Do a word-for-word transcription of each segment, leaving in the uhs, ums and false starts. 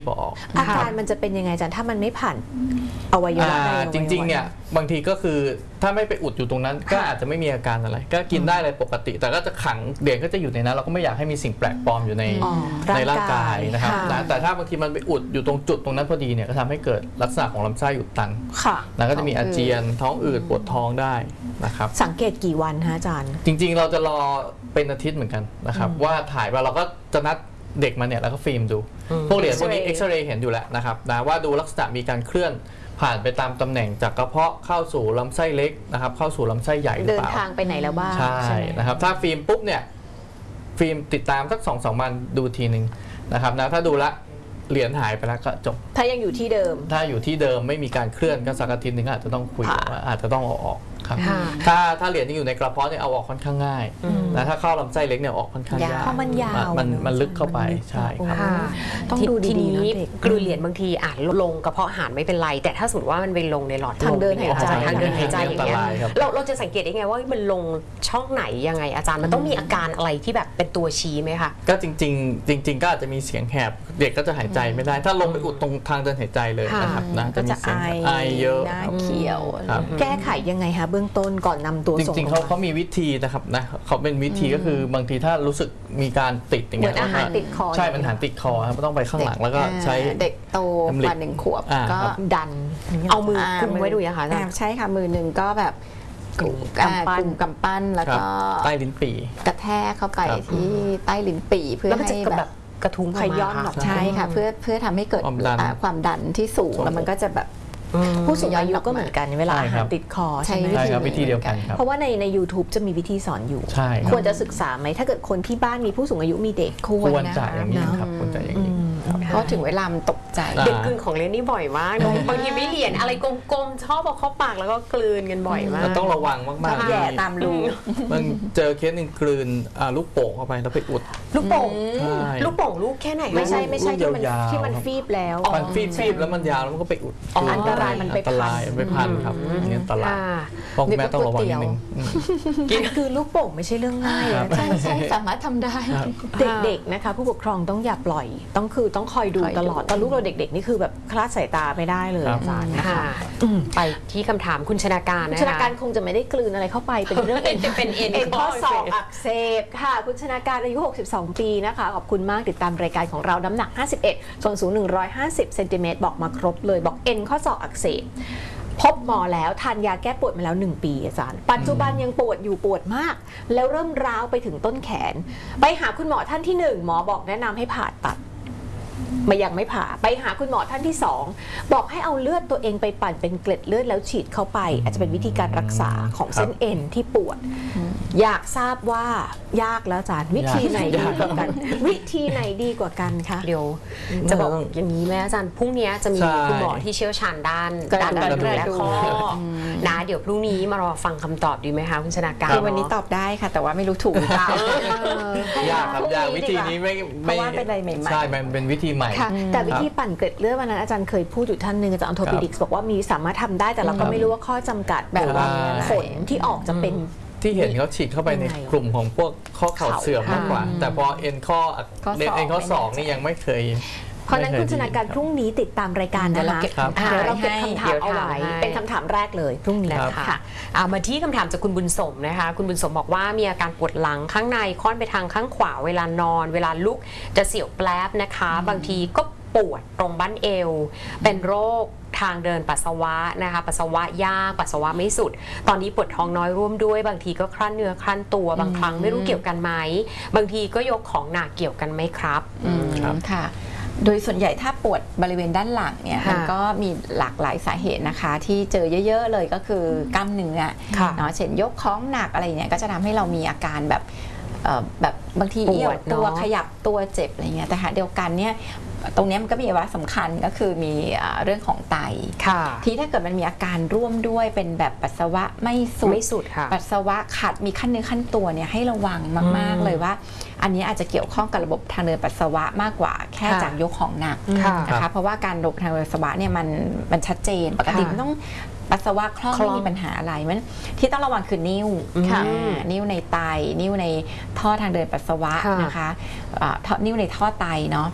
บอกอาการมันจะเป็นยังไงอาจารย์ถ้ามันไม่ผ่านอวัยวะใดจริงๆเนี่ยบางทีก็คือถ้าไม่ไปอุดอยู่ตรงนั้นก็อาจจะไม่มีอาการอะไรก็กินได้เลยปกติแต่ก็จะขังเด็กก็จะอยู่ในนั้นเราก็ไม่อยากให้มีสิ่งแปลกปลอมอยู่ในในร่างกายนะครับแต่ถ้าบางทีมันไปอุดอยู่ตรงจุดตรงนั้นพอดีเนี่ยก็ทำให้เกิดลักษณะของลำไส้อุดตันแล้วก็จะมีอาเจียนท้องอืดปวดท้องได้นะครับสังเกตกี่วันฮะอาจารย์จริงๆเราจะรอเป็นอาทิตย์เหมือนกันนะครับว่าถ่ายว่าเราก็จะนัดเด็กมาเนี่ยแล้วก็ฟิล์มดูพวกเหรียญพวกนี้เอ็กซเรย์เห็นอยู่แล้วนะครับนะว่าดูลักษณะมีการเคลื่อนผ่านไปตามตำแหน่งจากกระเพาะเข้าสู่ลำไส้เล็กนะครับเข้าสู่ลำไส้ใหญ่หรือเปล่าเดินทางไปไหนแล้วบ้างใช่นะครับถ้าฟิล์มปุ๊บเนี่ยฟิล์มติดตามสักสองสามวันดูทีหนึ่งนะครับนะถ้าดูละเหรียญหายไปแล้วก็จบถ้ายังอยู่ที่เดิมถ้าอยู่ที่เดิมไม่มีการเคลื่อนก็สักอาทิตย์หนึ่งอาจจะต้องคุยว่าอาจจะต้องเอาออกครับถ้าถ้าเหรียญที่อยู่ในกระเพาะเนี่ยเอาออกค่อนข้างง่ายแล้วถ้าเข้าลำไส้เล็กเนี่ยออกค่อนข้างยากเพราะมันยาวมันมันลึกเข้าไปใช่ครับต้องดูดีๆนะกลืนเหรียญบางทีอาจลงกระเพาะอาหารไม่เป็นไรแต่ถ้าสมมติว่ามันไปลงในหลอดทางเดินหายใจทางเดินหายใจอย่างเงี้ยเราเราจะสังเกตได้ไงว่ามันลงช่องไหนยังไงอาจารย์มันต้องมีอาการอะไรที่แบบเป็นตัวชี้ไหมคะก็จริงๆจริงๆก็อาจจะมีเสียงแหบเด็กก็จะหายใจไม่ได้ถ้าลงไปอุดตรงทางเดินหายใจเลยนะครับนะจะมีเสียงไอเยอะหน้าเขียวแก้ไขยังไงคะเบื้องต้นก่อนนำตัวจริงๆเขาเขามีวิธีนะครับนะเขาเป็นวิธีก็คือบางทีถ้ารู้สึกมีการติดอย่างเงี้ยเหมือนอาหารติดคอใช่มันอาหารติดคอครับต้องไปข้างหลังแล้วก็ใช้เด็กโตกว่าหนึ่งขวบก็ดันเอามือกุมไว้ดูนะคะใช่ค่ะมือหนึ่งก็แบบกลุ่มกำปั้นแล้วก็ใต้ลิ้นปี่กระแทกเข้าไปที่ใต้ลิ้นปี่เพื่อให้แบบกระทุ้งขย้อนออกใช่ค่ะเพื่อเพื่อทำให้เกิดความดันที่สูงแล้วมันก็จะแบบผู้สูงอายุก็เหมือนกันเวลาอาหารติดคอใช่วิธีเดียวกันครับเพราะว่าในใน ยูทูบ จะมีวิธีสอนอยู่ควรจะศึกษาไหมถ้าเกิดคนที่บ้านมีผู้สูงอายุมีเด็กควรจะอย่างนี้ครับควรจะอย่างนี้เพราะถึงเวลามันตกใจเด็กกลืนของเล่นนี่บ่อยมากบางทีไม่เหรียญอะไรกลมๆชอบเอาเข้าปากแล้วก็กลืนกันบ่อยมากต้องระวังมากๆแย่ตามรูมันเจอเคสหนึ่งกลืนลูกโป่งเข้าไปแล้วไปอุดลูกโป่งลูกโป่งลูกแค่ไหนไม่ใช่ไม่ใช่ที่มันที่มันฟีบแล้วมันฟีบฟีบแล้วมันยาวแล้วมันก็ไปอุดอันตรายมันไปพันไปพันครับนี่อันตรายพ่อแม่ต้องระวังนิดนึงกินคือลูกโป่งไม่ใช่เรื่องง่ายใช่ใช่สามารถทำได้เด็กๆนะคะผู้ปกครองต้องอย่าปล่อยต้องคือต้องคอยดูตลอดตอนลูกเราเด็กๆนี่คือแบบคลาดสายตาไม่ได้เลยอาจารย์นะคะไปที่คำถามคุณชนาการนะคะชนาการคงจะไม่ได้กลืนอะไรเข้าไปเป็นเรื่องเป็นเอ็นข้อศอกอักเสบค่ะคุณชนาการอายุหกสิบสองปีนะคะขอบคุณมากติดตามรายการของเราน้ำหนักห้าสิบเอ็ดส่วนสูงหนึ่งร้อยห้าสิบเซนติเมตรบอกมาครบเลยบอกเอ็นข้อศอกอักเสบพบหมอแล้วทานยาแก้ปวดมาแล้วหนึ่งปีอาจารย์ปัจจุบันยังปวดอยู่ปวดมากแล้วเริ่มร้าวไปถึงต้นแขนไปหาคุณหมอท่านที่หนึ่งหมอบอกแนะนำให้ผ่าตัดมายังไม่ผ่าไปหาคุณหมอท่านที่สองบอกให้เอาเลือดตัวเองไปปั่นเป็นเกล็ดเลือดแล้วฉีดเข้าไปอาจจะเป็นวิธีการรักษาของเส้นเอ็นที่ปวดอยากทราบว่ายากแล้วอาจารย์วิธีไหนดีกว่ากันวิธีไหนดีกว่ากันคะเดี๋ยวจะบอกอย่างนี้แม่อาจารย์พรุ่งนี้จะมีคุณหมอที่เชี่ยวชาญด้านด้านกระดูกและข้อนะเดี๋ยวพรุ่งนี้มารอฟังคำตอบดีไหมคะคุณชนาการคือวันนี้ตอบได้ค่ะแต่ว่าไม่รู้ถูกหรือเปล่ายากครับยากวิธีนี้ไม่ไม่เป็นอะไรใหม่ๆใช่มันเป็นวิธีใหม่แต่วิธีปั่นเกล็ดเลือดวันนั้นอาจารย์เคยพูดอยู่ท่านหนึ่งอาจารย์ออโทปิดิกส์บอกว่ามีสามารถทำได้แต่เราก็ไม่รู้ว่าข้อจำกัดแบบว่าผลที่ออกจะเป็นที่เห็นเขาฉีดเข้าไปในกลุ่มของพวกข้อเข่าเสื่อมมากกว่าแต่พอเอ็นข้อเอ็นข้อสองนี่ยังไม่เคยเพราะนั้นคุณชนาการพรุ่งนี้ติดตามรายการนะคะเดี๋ยวเราเก็บคำถามเอาไว้เป็นคำถามแรกเลยพรุ่งนี้ค่ะมาที่คำถามจากคุณบุญสมนะคะคุณบุญสมบอกว่ามีอาการปวดหลังข้างในค่อนไปทางข้างขวาเวลานอนเวลาลุกจะเสียวแปลบนะคะบางทีก็ปวดตรงบั้นเอวเป็นโรคทางเดินปัสสาวะนะคะปัสสาวะยากปัสสาวะไม่สุดตอนนี้ปวดท้องน้อยร่วมด้วยบางทีก็คลั่นเนื้อคลั่นตัวบางครั้งไม่รู้เกี่ยวกันไหมบางทีก็ยกของหนักเกี่ยวกันไหมครับค่ะโดยส่วนใหญ่ถ้าปวดบริเวณด้านหลังเนี่ยมันก็มีหลากหลายสาเหตุนะคะที่เจอเยอะๆเลยก็คือกล้ามเนื้อเนาะเช่นยกของหนักอะไรเนี่ยก็จะทำให้เรามีอาการแบบแบบบางทีเอี้ยวตัวขยับตัวเจ็บอะไรเงี้ยแต่หาเดียวกันเนี่ยตรงนี้มันก็มีอวัยวะสำคัญก็คือมีเรื่องของไตที่ถ้าเกิดมันมีอาการร่วมด้วยเป็นแบบปัสสาวะไม่สุดไม่สุดค่ะปัสสาวะขัดมีขั้นเนื้อขั้นตัวเนี่ยให้ระวังมากๆเลยว่าอันนี้อาจจะเกี่ยวข้องกับระบบทางเดินปัสสาวะมากกว่าแค่จากยกของหนักนะคะเพราะว่าการระบบทางเดินปัสสาวะเนี่ยมันมันชัดเจนปกติมันต้องปัสสาวะคล่องไม่มีปัญหาอะไรมันที่ต้องระวังคือนิ้วนิ้วในไตนิ้วในท่อทางเดินปัสสาวะนะคะนิ้วในท่อไตเนาะ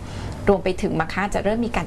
รวมไปถึงมาค่าจะเริ่มมีการ